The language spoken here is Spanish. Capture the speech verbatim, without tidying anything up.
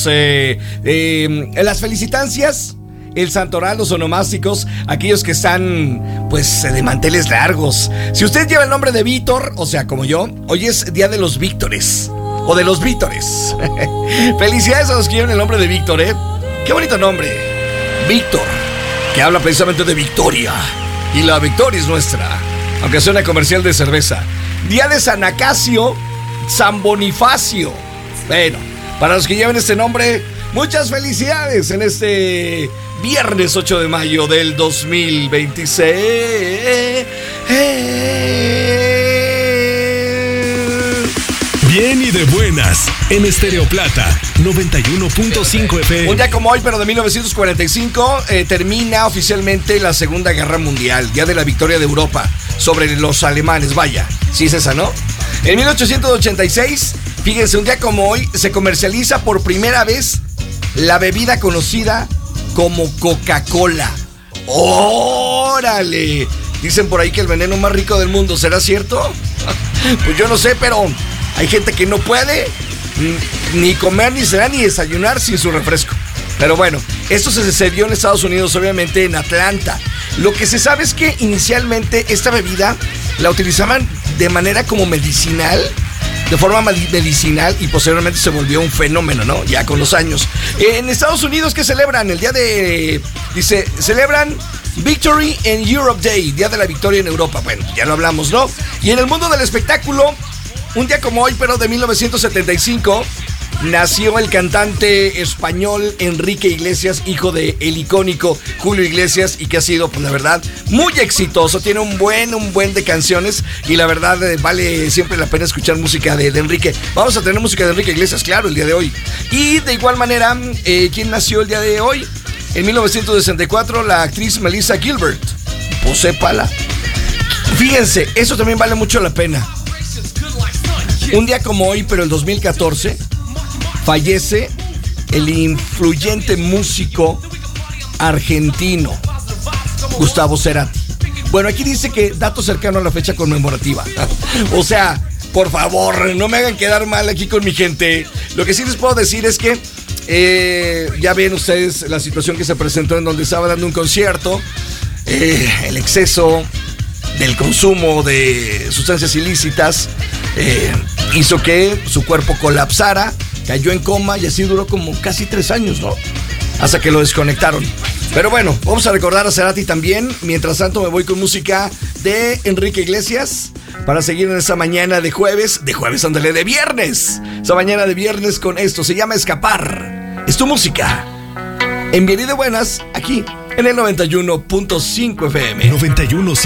eh, eh, las felicitancias, el santoral, los onomásticos, aquellos que están, pues, de manteles largos. Si usted lleva el nombre de Víctor, o sea, como yo, hoy es Día de los Víctores, o de los Vítores. Felicidades a los que llevan el nombre de Víctor, ¿eh? Qué bonito nombre, Víctor, que habla precisamente de victoria. Y la victoria es nuestra, aunque sea una comercial de cerveza. Día de San Acacio, San Bonifacio. Bueno, para los que lleven este nombre, muchas felicidades en este viernes ocho de mayo del dos mil veintiséis. Bien y de buenas, en Estéreo Plata, noventa y uno punto cinco F M. Un día como hoy, pero de mil novecientos cuarenta y cinco, eh, termina oficialmente la Segunda Guerra Mundial, Día de la Victoria de Europa sobre los alemanes. Vaya, sí es esa, ¿no? En mil ochocientos ochenta y seis, fíjense, un día como hoy, se comercializa por primera vez la bebida conocida como Coca-Cola. ¡Órale! Dicen por ahí que el veneno más rico del mundo, ¿será cierto? Pues yo no sé, pero hay gente que no puede ni comer, ni cenar, ni desayunar sin su refresco. Pero bueno, esto se sucedió en Estados Unidos, obviamente en Atlanta. Lo que se sabe es que inicialmente esta bebida la utilizaban de manera como medicinal, de forma medicinal, y posteriormente se volvió un fenómeno, ¿no? Ya con los años. En Estados Unidos, ¿qué celebran? El día de... Dice, celebran Victory in Europe Day, Día de la Victoria en Europa. Bueno, ya lo hablamos, ¿no? Y en el mundo del espectáculo, un día como hoy, pero de mil novecientos setenta y cinco, nació el cantante español Enrique Iglesias, hijo de el icónico Julio Iglesias, y que ha sido, pues la verdad, muy exitoso. Tiene un buen, un buen de canciones, y la verdad eh, vale siempre la pena escuchar música de, de Enrique. Vamos a tener música de Enrique Iglesias, claro, el día de hoy. Y de igual manera, eh, ¿quién nació el día de hoy? En mil novecientos sesenta y cuatro, la actriz Melissa Gilbert. Pues sépala. Fíjense, eso también vale mucho la pena. Un día como hoy, pero el dos mil catorce, fallece el influyente músico argentino Gustavo Cerati. Bueno, aquí dice que dato cercano a la fecha conmemorativa. O sea, por favor, no me hagan quedar mal aquí con mi gente. Lo que sí les puedo decir es que eh, ya ven ustedes la situación que se presentó en donde estaba dando un concierto. Eh, el exceso del consumo de sustancias ilícitas eh, hizo que su cuerpo colapsara, cayó en coma, y así duró como casi tres años, ¿no? Hasta que lo desconectaron. Pero bueno, vamos a recordar a Cerati también. Mientras tanto me voy con música de Enrique Iglesias para seguir en esta mañana de jueves, de jueves, ándale, de viernes. Esta mañana de viernes con esto, se llama Escapar. Es tu música en Bien y de Buenas, aquí en el noventa y uno punto cinco F M. noventa y uno punto cinco